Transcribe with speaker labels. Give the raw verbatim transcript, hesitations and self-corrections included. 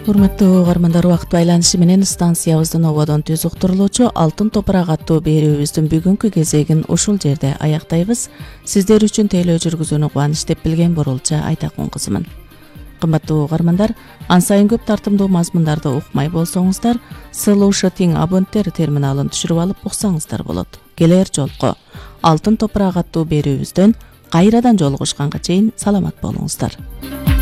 Speaker 1: Урматтуу угармандар, убакыт байланышы менен станциябыздын ободон түз уктурулуучу Алтын топурак аттуу берүүбүздүн бүгүнкү кезегин ушул жерде аяктайбыз. Сиздер үчүн тейлөө жүргүзүүнү кубаныч деп билген Боролча Айтакун кызымын. Кымбаттуу угармандар, ан сайын көп тартымдуу мазмундарды укмай болсоңуздар, Solution абоненттер терминалын түшүрүп алып уксаңыздар болот. Келер жолку Алтын топурак аттуу берүүбүздөн кайрадан жолугушканга чейин саламат болуңуздар.